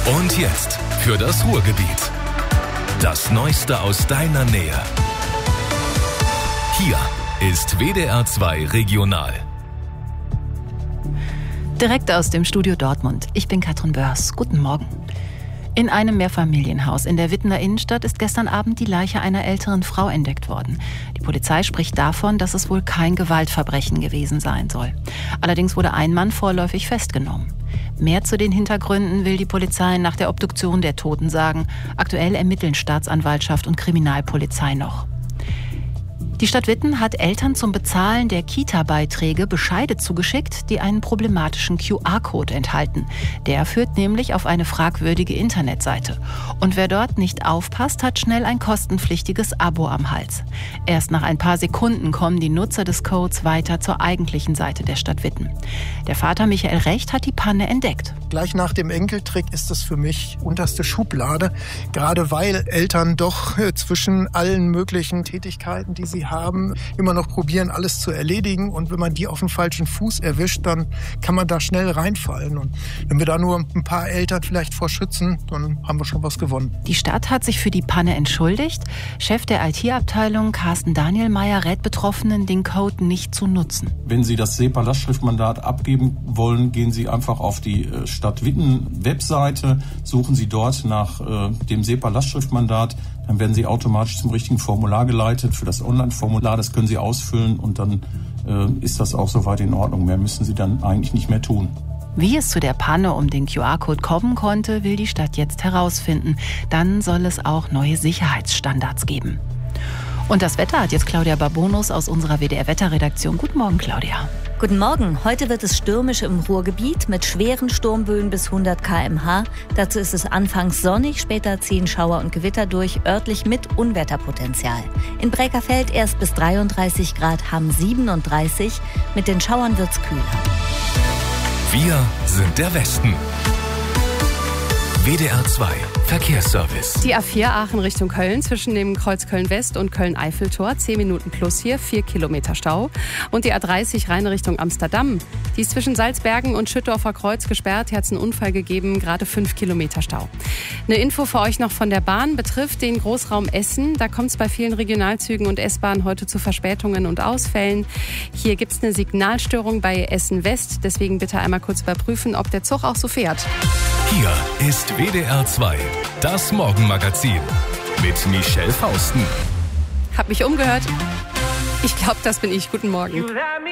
Und jetzt für das Ruhrgebiet. Das Neueste aus deiner Nähe. Hier ist WDR 2 Regional. Direkt aus dem Studio Dortmund. Ich bin Katrin Börs. Guten Morgen. In einem Mehrfamilienhaus in der Wittener Innenstadt ist gestern Abend die Leiche einer älteren Frau entdeckt worden. Die Polizei spricht davon, dass es wohl kein Gewaltverbrechen gewesen sein soll. Allerdings wurde ein Mann vorläufig festgenommen. Mehr zu den Hintergründen will die Polizei nach der Obduktion der Toten sagen. Aktuell ermitteln Staatsanwaltschaft und Kriminalpolizei noch. Die Stadt Witten hat Eltern zum Bezahlen der Kita-Beiträge Bescheide zugeschickt, die einen problematischen QR-Code enthalten. Der führt nämlich auf eine fragwürdige Internetseite. Und wer dort nicht aufpasst, hat schnell ein kostenpflichtiges Abo am Hals. Erst nach ein paar Sekunden kommen die Nutzer des Codes weiter zur eigentlichen Seite der Stadt Witten. Der Vater Michael Recht hat die Panne entdeckt. Gleich nach dem Enkeltrick ist das für mich unterste Schublade, gerade weil Eltern doch zwischen allen möglichen Tätigkeiten, die sie haben, immer noch probieren, alles zu erledigen. Und wenn man die auf den falschen Fuß erwischt, dann kann man da schnell reinfallen. Und wenn wir da nur ein paar Eltern vielleicht vor schützen, dann haben wir schon was gewonnen. Die Stadt hat sich für die Panne entschuldigt. Chef der IT-Abteilung Carsten Danielmeier rät Betroffenen, den Code nicht zu nutzen. Wenn Sie das SEPA-Lastschriftmandat abgeben wollen, gehen Sie einfach auf die Stadt Witten-Webseite, suchen Sie dort nach dem SEPA-Lastschriftmandat. Dann werden Sie automatisch zum richtigen Formular geleitet für das Online-Formular. Das können Sie ausfüllen und dann ist das auch soweit in Ordnung. Mehr müssen Sie dann eigentlich nicht mehr tun. Wie es zu der Panne um den QR-Code kommen konnte, will die Stadt jetzt herausfinden. Dann soll es auch neue Sicherheitsstandards geben. Und das Wetter hat jetzt Claudia Babonus aus unserer WDR-Wetterredaktion. Guten Morgen, Claudia. Guten Morgen. Heute wird es stürmisch im Ruhrgebiet mit schweren Sturmböen bis 100 km/h. Dazu ist es anfangs sonnig, später ziehen Schauer und Gewitter durch, örtlich mit Unwetterpotenzial. In Breckerfeld erst bis 33 Grad, Hamm 37. Mit den Schauern wird's kühler. Wir sind der Westen. WDR 2 Verkehrsservice. Die A4 Aachen Richtung Köln zwischen dem Kreuz Köln-West und Köln-Eiffeltor. 10 Minuten plus hier, 4 Kilometer Stau. Und die A30 Rhein Richtung Amsterdam. Die ist zwischen Salzbergen und Schüttorfer Kreuz gesperrt. Hier hat es einen Unfall gegeben, gerade 5 Kilometer Stau. Eine Info für euch noch von der Bahn betrifft den Großraum Essen. Da kommt es bei vielen Regionalzügen und S-Bahnen heute zu Verspätungen und Ausfällen. Hier gibt es eine Signalstörung bei Essen West. Deswegen bitte einmal kurz überprüfen, ob der Zug auch so fährt. Hier ist WDR 2, das Morgenmagazin mit Michelle Fausten. Hab mich umgehört. Ich glaube, das bin ich. Guten Morgen.